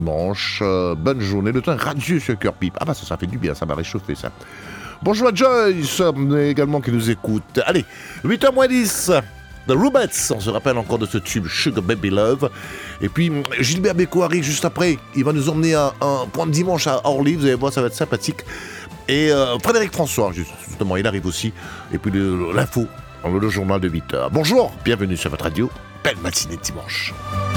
dimanche. Bonne journée. Le temps est radieux sur Cœur Pipe. Ah bah ça fait du bien, ça m'a réchauffé ça. Bonjour à Joyce également qui nous écoute. Allez, 8h moins 10. The Rubettes, on se rappelle encore de ce tube Sugar Baby Love. Et puis Gilbert Bécaud arrive juste après. Il va nous emmener à un point de dimanche à Orly. Vous allez voir, ça va être sympathique. Et Frédéric François, justement, il arrive aussi. Et puis l'info, le journal de 8h. Bonjour, bienvenue sur votre radio. Belle matinée de dimanche.